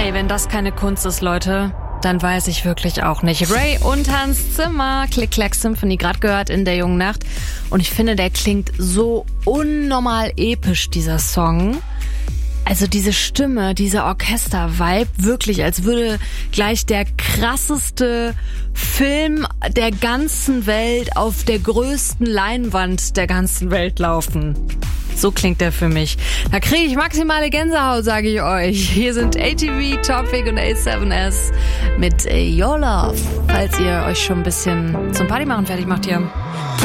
Ey, wenn das keine Kunst ist, Leute, dann weiß ich wirklich auch nicht. Ray und Hans Zimmer, Click Clack Symphony, gerade gehört in der jungen Nacht. Und ich finde, der klingt so unnormal episch, dieser Song. Also diese Stimme, dieser Orchester-Vibe, wirklich, als würde gleich der krasseste Film der ganzen Welt auf der größten Leinwand der ganzen Welt laufen. So klingt der für mich. Da kriege ich maximale Gänsehaut, sage ich euch. Hier sind ATV, Topic und A7S mit Your Love. Falls ihr euch schon ein bisschen zum Partymachen fertig macht hier.